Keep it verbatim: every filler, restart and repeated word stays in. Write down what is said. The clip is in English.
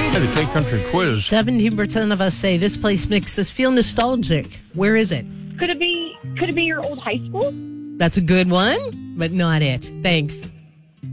Had a K Country quiz. seventeen percent of us say this place makes us feel nostalgic. Where is it? Could it be? Could it be your old high school? That's a good one, but not it. Thanks.